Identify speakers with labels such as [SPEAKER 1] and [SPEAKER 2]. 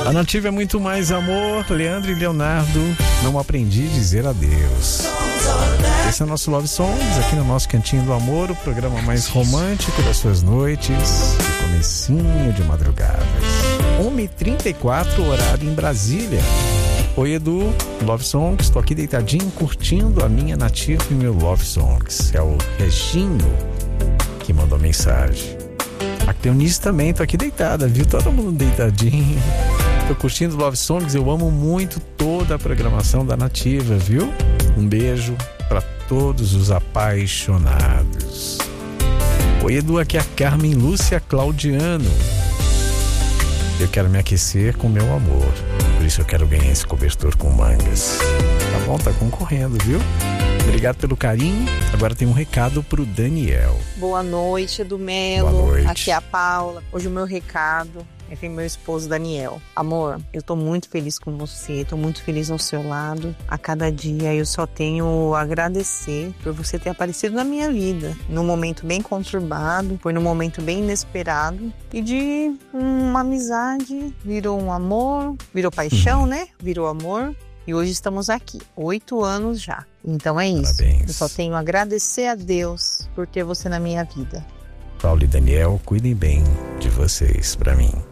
[SPEAKER 1] A Nativa é muito mais amor. Leandro e Leonardo, não aprendi a dizer adeus. Esse é o nosso Love Songs, aqui no nosso Cantinho do Amor, o programa mais romântico das suas noites, de comecinho de madrugadas. 1h34, horário em Brasília. Oi, Edu, Love Songs, estou aqui deitadinho, curtindo a minha Nativa e meu Love Songs. É o Reginho que mandou mensagem. A Cleonice também, tô aqui deitada, viu? Todo mundo deitadinho. Tô curtindo Love Songs, eu amo muito toda a programação da Nativa, viu? Um beijo para todos os apaixonados. Oi, Edu, aqui é a Carmen Lúcia Claudiano. Eu quero me aquecer com meu amor, por isso eu quero ganhar esse cobertor com mangas. Tá bom? Tá concorrendo, viu? Obrigado pelo carinho. Agora tem um recado pro Daniel.
[SPEAKER 2] Boa noite, Edu Melo.
[SPEAKER 1] Boa noite.
[SPEAKER 2] Aqui é a Paula. Hoje o meu recado é para meu esposo Daniel. Amor, eu tô muito feliz com você, tô muito feliz ao seu lado. A cada dia eu só tenho a agradecer por você ter aparecido na minha vida. Num momento bem conturbado, foi num momento bem inesperado. E de uma amizade virou um amor, virou paixão, né? Virou amor. E hoje estamos aqui, 8 anos já. Então é isso.
[SPEAKER 1] Parabéns.
[SPEAKER 2] Eu só tenho a agradecer a Deus por ter você na minha vida.
[SPEAKER 1] Paulo e Daniel, cuidem bem de vocês, pra mim.